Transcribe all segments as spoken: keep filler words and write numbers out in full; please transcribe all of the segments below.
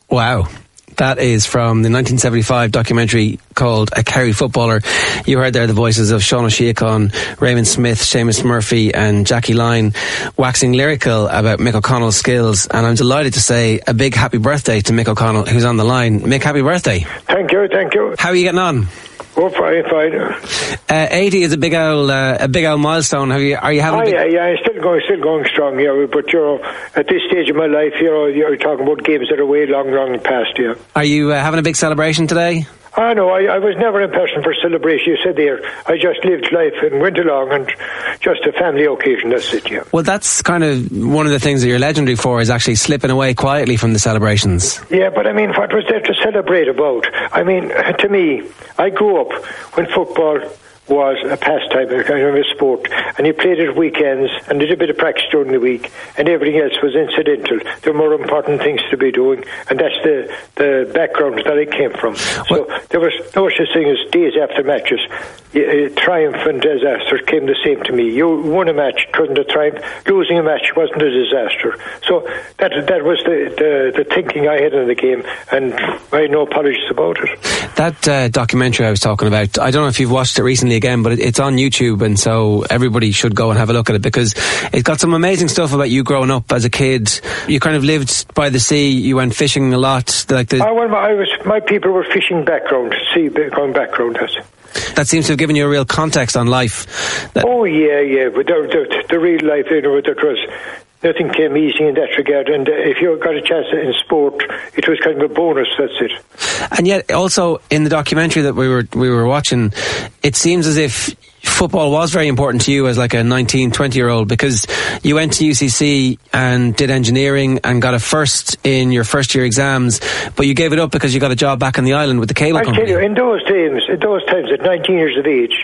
Wow. That is from the nineteen seventy-five documentary called A Kerry Footballer. You heard there the voices of Sean O'Sheacon, Raymond Smith, Seamus Murphy and Jackie Lyne waxing lyrical about Mick O'Connell's skills. And I'm delighted to say a big happy birthday to Mick O'Connell, who's on the line. Mick, happy birthday. Thank you, thank you. How are you getting on? Oh, fine, fine. Uh, eighty is a big old, uh, a big old milestone. Have you? Are you having? Oh, big... yeah, yeah. I'm still going, still going strong. Yeah, but you know, at this stage of my life, you know, you're talking about games that are way long, long past. Yeah. Are you uh, having a big celebration today? Ah, no, I, I was never in person for celebration. You said there, I just lived life and went along, and just a family occasion. That's it. Yeah. Well, that's kind of one of the things that you're legendary for, is actually slipping away quietly from the celebrations. Yeah, but I mean, what was there to celebrate about? I mean, to me, I grew up when football was a pastime, a kind of a sport, and you played it weekends and did a bit of practice during the week, and everything else was incidental. There were more important things to be doing, and that's the, the background that I came from. So what? there was no such thing as days after matches. Uh, triumph and disaster came the same to me. You won a match, it wasn't a triumph. Losing a match wasn't a disaster. So that that was the, the, the thinking I had in the game, and I had no apologies about it. That uh, documentary I was talking about, I don't know if you've watched it recently again, but it, it's on YouTube, and so everybody should go and have a look at it, because it's got some amazing stuff about you growing up as a kid. You kind of lived by the sea, you went fishing a lot. Like the... oh, well, I was, my people were fishing background, sea going background. That's That seems to have given you a real context on life. That... Oh, yeah, yeah. But the, the, the real life, you know, that was, nothing came easy in that regard. And uh, if you got a chance in sport, it was kind of a bonus, that's it. And yet, also, in the documentary that we were we were watching, it seems as if football was very important to you as like a nineteen, twenty year old, because you went to U C C and did engineering and got a first in your first year exams, but you gave it up because you got a job back on the island with the cable I company. tell you, in those times, in those times at nineteen years of age,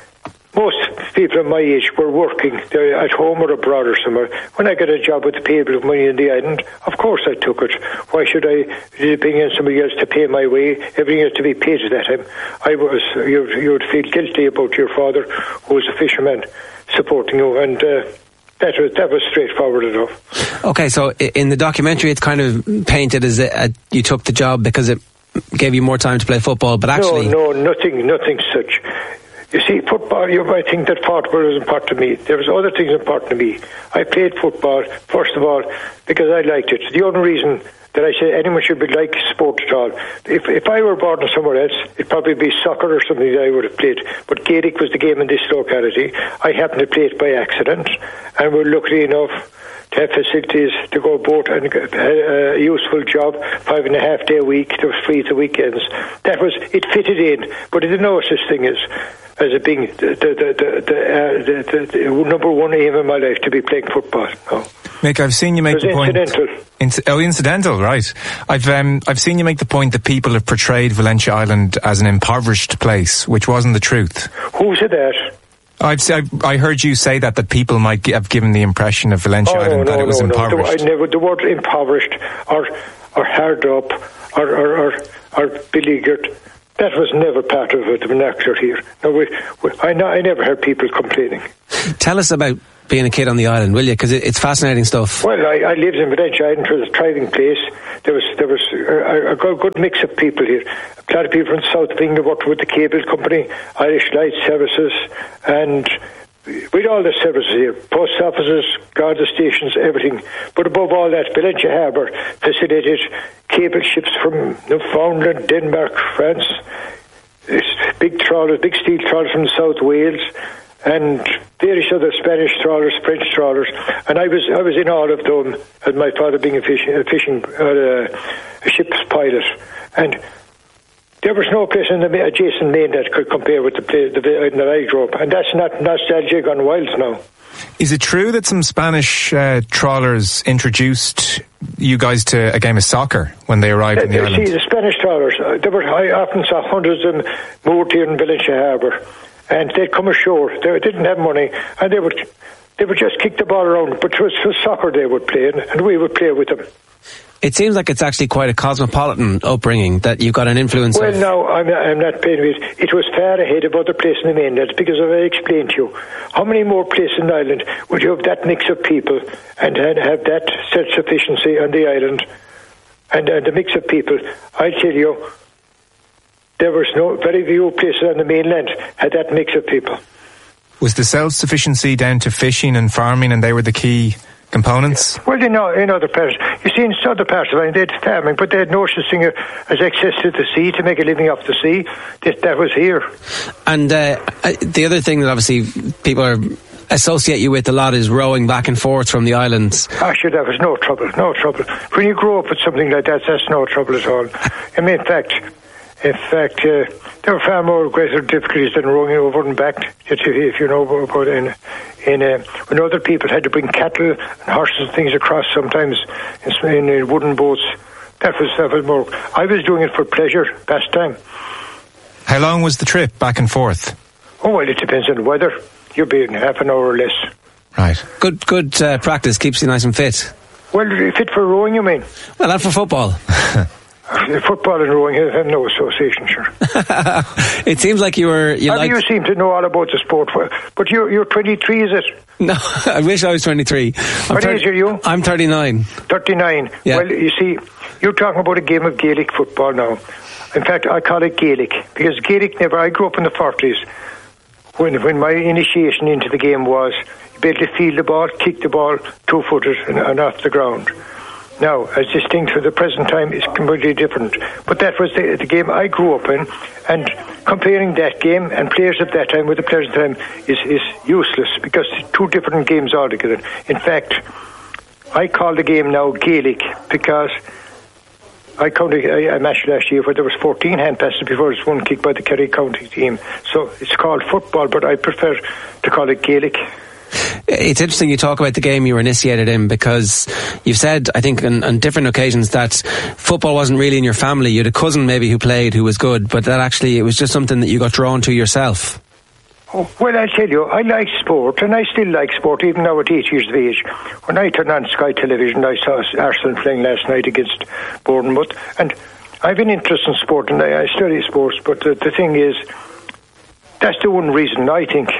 most people of my age were working. They're at home or abroad or somewhere. When I got a job with the people of money in the island, of course I took it. Why should I bring in somebody else to pay my way? Everything had to be paid at that time. I was, you, you would feel guilty about your father, who was a fisherman, supporting you, and uh, that was that was straightforward enough. Okay, so in the documentary, it's kind of painted as a, a, you took the job because it gave you more time to play football, but actually, no, no, nothing, nothing such. You see, football, you might think that football was important to me. There was other things important to me. I played football, first of all, because I liked it. The only reason that I say anyone should be like sport at all. If if I were born somewhere else, it'd probably be soccer or something that I would have played. But Gaelic was the game in this locality. I happened to play it by accident, and we're lucky enough to have facilities to go boat and a useful job, five and a half day a week. There was free the weekends. That was, it fitted in, but it didn't know such thing as as it being the the the, the, uh, the, the, the number one aim in my life to be playing football. No. Mick, I've seen you make the point. Incidental. Inc- oh, incidental, right? I've um, I've seen you make the point that people have portrayed Valentia Island as an impoverished place, which wasn't the truth. Who said that? I've, I've I heard you say that that people might g- have given the impression of Valentia oh, Island no, that no, it was no, impoverished. No. I never, the word impoverished or or hard up or or, or, or beleaguered. That was never part of the vernacular here. No, we, we, I, I never heard people complaining. Tell us about being a kid on the island, will you? Because it, it's fascinating stuff. Well, I, I lived in Valentia Island. It was a thriving place. There was there was a, a good, good mix of people here. A lot of people from the south of England worked with the cable company, Irish Light Services, and we had all the services here, post offices, guard stations, everything. But above all that, Valentia Harbour facilitated cable ships from Newfoundland, Denmark, France, big trawlers, big steel trawlers from South Wales, and various other Spanish trawlers, French trawlers. And I was I was in all of them, as my father being a fishing, a, fishing, uh, a ship's pilot. And there was no place in the adjacent main that could compare with the place the, that I grew up. And that's not nostalgia gone wild now. Is it true that some Spanish uh, trawlers introduced you guys to a game of soccer when they arrived uh, in the see, island? See, the Spanish trawlers, uh, they were, I often saw hundreds of them moored here in Valentia Harbour. And they'd come ashore. They didn't have money. And they would they would just kick the ball around. But it was, it was soccer they would play, and, and we would play with them. It seems like it's actually quite a cosmopolitan upbringing, that you've got an influence well, of... no, I'm, I'm not paying with it. It was far ahead of other places in the mainland, because as I explained to you, how many more places in the island would you have that mix of people and have that self-sufficiency on the island and, and the mix of people, I tell you, there was no very few places on the mainland had that mix of people. Was the self-sufficiency down to fishing and farming, and they were the key components? Well, you know, in other parts, you see, in other parts of Ireland, they had farming, but they had no such thing as access to the sea to make a living off the sea. That, that was here. And uh, the other thing that obviously people are associate you with a lot is rowing back and forth from the islands. Ah, sure, that was no trouble, no trouble. When you grow up with something like that, that's no trouble at all. I mean, in fact, in fact, uh, there were far more greater difficulties than rowing over and back. If, if you know about it, in, in uh, when other people had to bring cattle and horses and things across, sometimes in, in, in wooden boats. That was that was more. I was doing it for pleasure, pastime. How long was the trip back and forth? Oh well, it depends on the weather. You'll be in half an hour or less. Right. Good good uh, practice, keeps you nice and fit. Well, fit for rowing, you mean? Well, not for football. Football and rowing have no association, sure. It seems like you were... You, liked... you seem to know all about the sport. But you're, you're twenty-three, is it? No, I wish I was twenty-three. I'm what age are you? I'm thirty-nine. thirty-nine. Yeah. Well, you see, you're talking about a game of Gaelic football now. In fact, I call it Gaelic, because Gaelic never... I grew up in the forties. When when my initiation into the game was you be able to field the ball, kick the ball, two-footed and, and off the ground. Now, as distinct for the present time, is completely different. But that was the, the game I grew up in, and comparing that game and players of that time with the players of the time is, is useless, because it's two different games altogether. In fact, I call the game now Gaelic because I counted a, a match last year where there was fourteen hand passes before it was one kick by the Kerry County team. So it's called football, but I prefer to call it Gaelic. It's interesting you talk about the game you were initiated in, because you've said, I think, on, on different occasions that football wasn't really in your family. You had a cousin maybe who played who was good, but that actually it was just something that you got drawn to yourself. Oh, well, I'll tell you, I like sport, and I still like sport, even now at eight years of age. When I turned on Sky Television, I saw Arsenal playing last night against Bournemouth, and I have an interest in sport, and I, I study sports, but the, the thing is, that's the one reason I think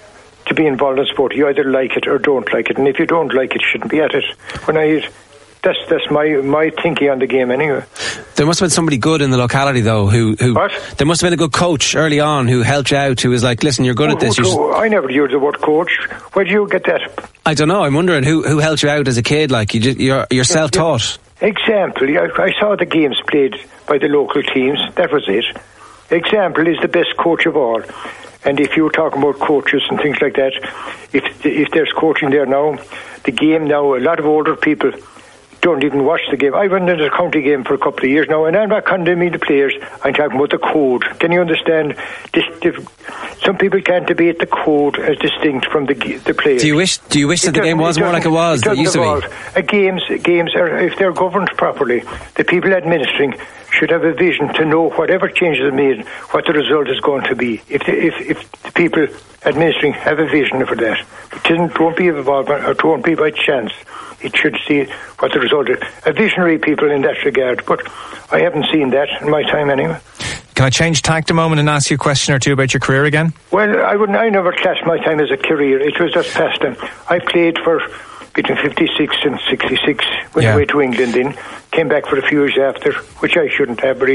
to be involved in sport. You either like it or don't like it, and if you don't like it, you shouldn't be at it. When I... That's that's my my thinking on the game anyway. There must have been somebody good in the locality though who... who what? There must have been a good coach early on who helped you out, who was like, listen, you're good oh, at this. Oh, you should... I never used the word coach. Where did you get that? I don't know. I'm wondering who who helped you out as a kid. Like, you just, you're, you're self-taught. Example, I, I saw the games played by the local teams. That was it. Example is the best coach of all. And if you're talking about coaches and things like that, if if there's coaching there now, the game now, a lot of older people don't even watch the game. I went into the county game for a couple of years now, and I'm not condemning the players. I'm talking about the code. Can you understand? This, this, some people can't debate the code as distinct from the the players. Do you wish? Do you wish that the game was more like it was that used to be? A games, games are, if they're governed properly, the people administering should have a vision to know whatever changes are made, what the result is going to be. If the, if if the people administering have a vision for that, it doesn't, won't be involved or it won't be by chance. It should see what the result is. A visionary people in that regard, but I haven't seen that in my time anyway. Can I change tact a moment and ask you a question or two about your career again? Well, I wouldn't. I never classed my time as a career. It was just pastime. I played for between fifty-six and sixty-six. Went yeah. away to England, then came back for a few years after, which I shouldn't have. But